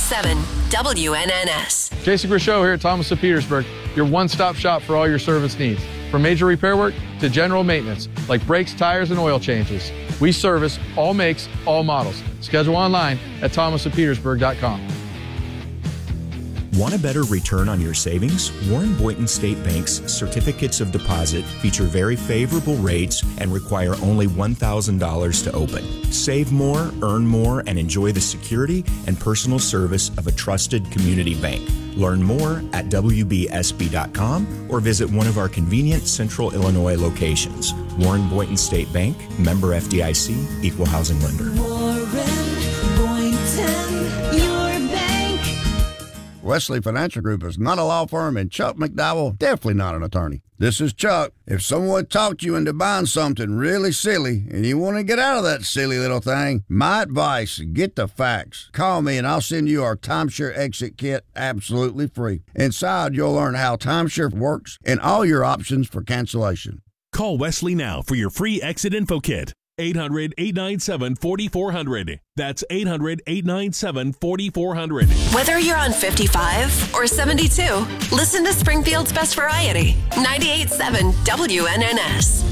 98.7 WNNS. Jason Grishow here at Thomas of Petersburg, your one-stop shop for all your service needs. From major repair work to general maintenance, like brakes, tires, and oil changes. We service all makes, all models. Schedule online at thomasofpetersburg.com. Want a better return on your savings? Warren Boynton State Bank's certificates of deposit feature very favorable rates and require only $1,000 to open. Save more, earn more, and enjoy the security and personal service of a trusted community bank. Learn more at WBSB.com or visit one of our convenient Central Illinois locations. Warren Boynton State Bank, member FDIC, equal housing lender. Warren Boynton, your bank. Wesley Financial Group is not a law firm, and Chuck McDowell definitely not an attorney. This is Chuck. If someone talked you into buying something really silly and you want to get out of that silly little thing, my advice, get the facts. Call me and I'll send you our timeshare exit kit absolutely free. Inside, you'll learn how timeshare works and all your options for cancellation. Call Wesley now for your free exit info kit. 800-897-4400. That's 800-897-4400. Whether you're on 55 or 72, listen to Springfield's Best Variety, 98.7 WNNS.